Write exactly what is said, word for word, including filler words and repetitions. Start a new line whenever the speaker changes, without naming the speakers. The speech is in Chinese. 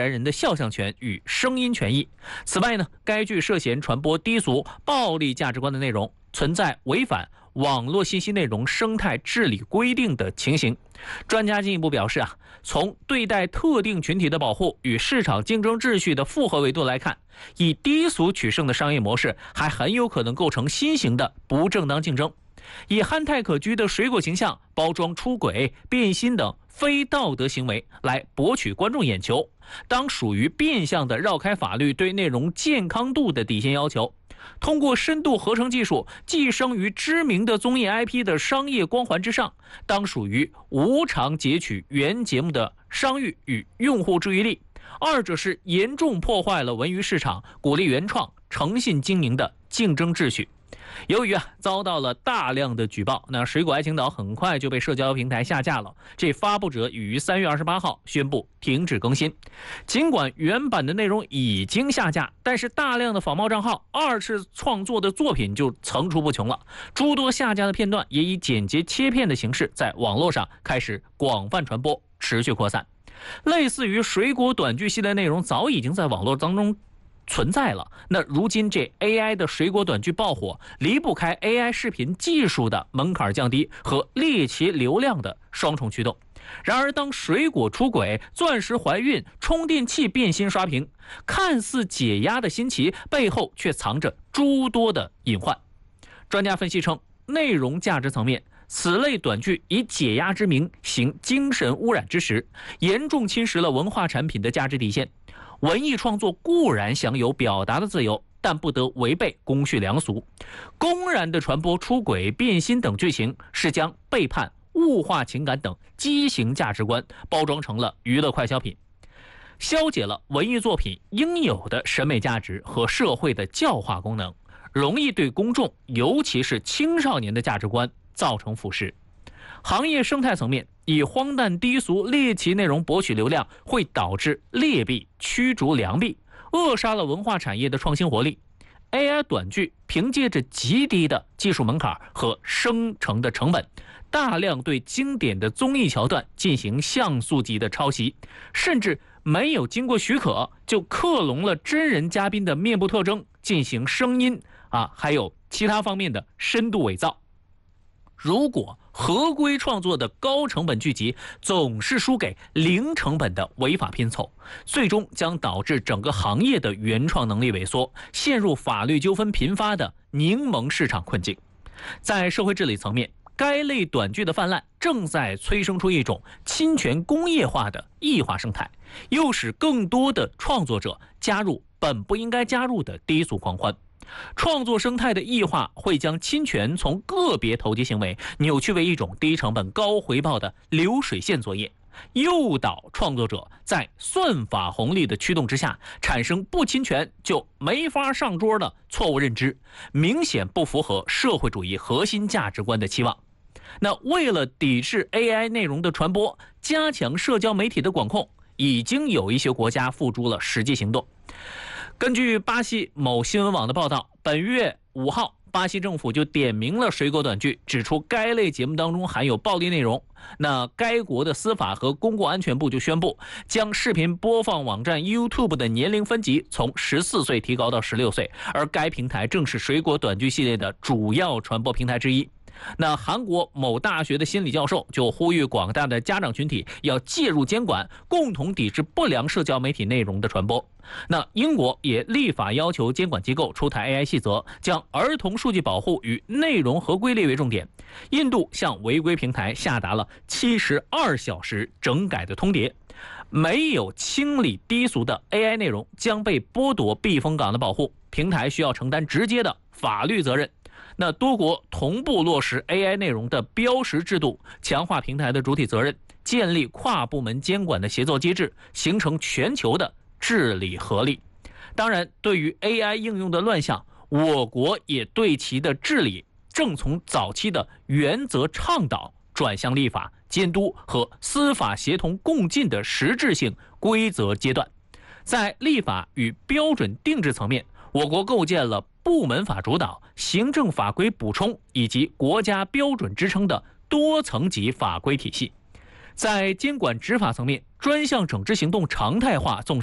然人的肖像权与声音权益。此外呢，该剧涉嫌传播低俗、暴力价值观的内容，存在违反网络信息内容生态治理规定的情形。专家进一步表示啊，从对待特定群体的保护与市场竞争秩序的复合维度来看，以低俗取胜的商业模式还很有可能构成新型的不正当竞争。以憨态可掬的水果形象包装出轨、变心等非道德行为来博取观众眼球，当属于变相的绕开法律对内容健康度的底线要求。通过深度合成技术寄生于知名的综艺 I P 的商业光环之上，当属于无偿截取原节目的商誉与用户注意力，二者是严重破坏了文娱市场鼓励原创、诚信经营的竞争秩序。由于啊遭到了大量的举报，那水果爱情岛很快就被社交平台下架了。这发布者已于三月二十八号宣布停止更新。尽管原版的内容已经下架，但是大量的仿冒账号二次创作的作品就层出不穷了。诸多下架的片段也以剪辑切片的形式在网络上开始广泛传播，持续扩散。类似于水果短剧系列内容早已经在网络当中存在了，那如今这 A I 的水果短剧爆火，离不开 A I 视频技术的门槛降低和猎奇流量的双重驱动。然而，当水果出轨、钻石怀孕、充电器变心刷屏，看似解压的新奇背后却藏着诸多的隐患。专家分析称，内容价值层面，此类短剧以解压之名行精神污染之实，严重侵蚀了文化产品的价值底线。文艺创作固然享有表达的自由，但不得违背公序良俗。公然的传播出轨、变心等剧情，是将背叛、物化情感等畸形价值观包装成了娱乐快消品，消解了文艺作品应有的审美价值和社会的教化功能，容易对公众，尤其是青少年的价值观造成腐蚀。行业生态层面，以荒诞低俗猎奇内容博取流量，会导致劣币驱逐良币，扼杀了文化产业的创新活力。 A I 短剧凭借着极低的技术门槛和生成的成本，大量对经典的综艺桥段进行像素级的抄袭，甚至没有经过许可就克隆了真人嘉宾的面部特征进行声音啊，还有其他方面的深度伪造。如果合规创作的高成本剧集总是输给零成本的违法拼凑，最终将导致整个行业的原创能力萎缩，陷入法律纠纷频发的柠檬市场困境。在社会治理层面，该类短剧的泛滥正在催生出一种侵权工业化的异化生态，诱使更多的创作者加入本不应该加入的低俗狂欢。创作生态的异化会将侵权从个别投机行为扭曲为一种低成本高回报的流水线作业，诱导创作者在算法红利的驱动之下产生不侵权就没法上桌的错误认知，明显不符合社会主义核心价值观的期望。那为了抵制 A I 内容的传播，加强社交媒体的管控，已经有一些国家付诸了实际行动。根据巴西某新闻网的报道，本月五号，巴西政府就点名了水果短剧，指出该类节目当中含有暴力内容。那该国的司法和公共安全部就宣布，将视频播放网站 YouTube 的年龄分级从十四岁提高到十六岁，而该平台正是水果短剧系列的主要传播平台之一。那韩国某大学的心理教授就呼吁广大的家长群体要介入监管，共同抵制不良社交媒体内容的传播。那英国也立法要求监管机构出台 A I 细则，将儿童数据保护与内容合规列为重点。印度向违规平台下达了七十二小时整改的通牒，没有清理低俗的 A I 内容将被剥夺避风港的保护，平台需要承担直接的法律责任。那多国同步落实 A I 内容的标识制度，强化平台的主体责任，建立跨部门监管的协作机制，形成全球的治理合力。当然，对于 A I 应用的乱象，我国也对其的治理正从早期的原则倡导转向立法、监督和司法协同共进的实质性规则阶段。在立法与标准定制层面，我国构建了部门法主导、行政法规补充以及国家标准支撑的多层级法规体系。在监管执法层面，专项整治行动常态化纵